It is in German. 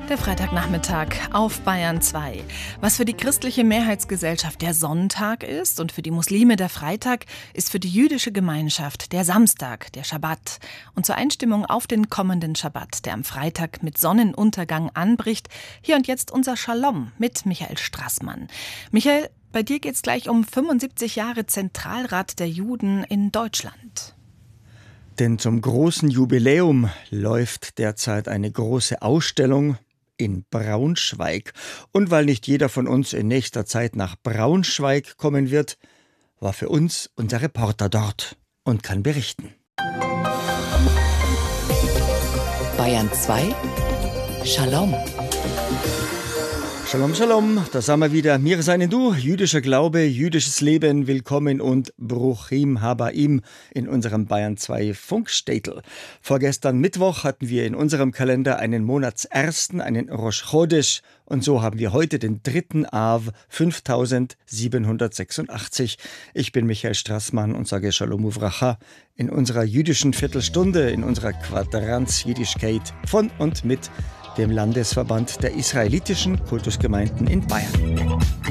Der Freitagnachmittag auf Bayern 2. Was für die christliche Mehrheitsgesellschaft der Sonntag ist und für die Muslime der Freitag, ist für die jüdische Gemeinschaft der Samstag, der Schabbat. Und zur Einstimmung auf den kommenden Schabbat, der am Freitag mit Sonnenuntergang anbricht, hier und jetzt unser Shalom mit Michael Strassmann. Michael, bei dir geht's gleich um 75 Jahre Zentralrat der Juden in Deutschland. Denn zum großen Jubiläum läuft derzeit eine große Ausstellung in Braunschweig. Und weil nicht jeder von uns in nächster Zeit nach Braunschweig kommen wird, war für uns unser Reporter dort und kann berichten. Bayern 2 Shalom. Shalom, Shalom, da sind wir wieder. Mir seien du, jüdischer Glaube, jüdisches Leben, willkommen und Bruchim Habaim in unserem Bayern 2 Funkstädtel. Vorgestern Mittwoch hatten wir in unserem Kalender einen Monatsersten, einen Rosh Chodesh, und so haben wir heute den 3. Av 5786. Ich bin Michael Strassmann und sage Shalom Uvracha in unserer jüdischen Viertelstunde, in unserer Quadranz Jiddischkeit von und mit dem Landesverband der israelitischen Kultusgemeinden in Bayern.